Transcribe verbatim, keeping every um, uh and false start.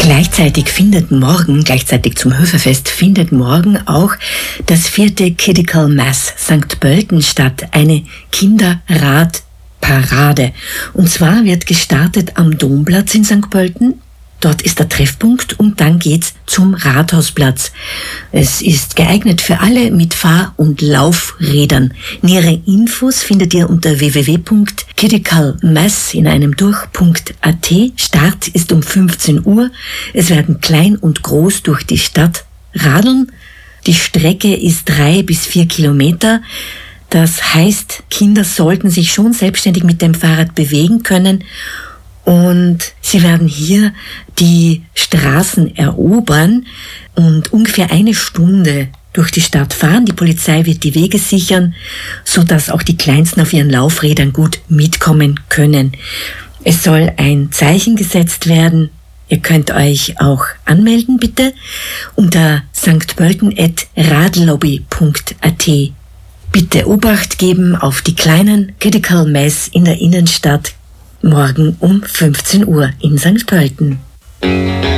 Gleichzeitig findet morgen, gleichzeitig zum Höferfest, findet morgen auch das vierte Critical Mass Sankt Pölten statt, eine Kinderradparade. Und zwar wird gestartet am Domplatz in Sankt Pölten. Dort ist der Treffpunkt und dann geht's zum Rathausplatz. Es ist geeignet für alle mit Fahr- und Laufrädern. Nähere Infos findet ihr unter w w w punkt criticalmass in einem durch punkt a t. Start ist um fünfzehn Uhr. Es werden klein und groß durch die Stadt radeln. Die Strecke ist drei bis vier Kilometer. Das heißt, Kinder sollten sich schon selbstständig mit dem Fahrrad bewegen können. Und sie werden hier die Straßen erobern und ungefähr eine Stunde durch die Stadt fahren. Die Polizei wird die Wege sichern, sodass auch die Kleinsten auf ihren Laufrädern gut mitkommen können. Es soll ein Zeichen gesetzt werden. Ihr könnt euch auch anmelden, bitte, unter sanktpölten at radlobby punkt a t. Bitte Obacht geben auf die kleinen Critical Mass in der Innenstadt. Morgen um fünfzehn Uhr in Sankt Pölten.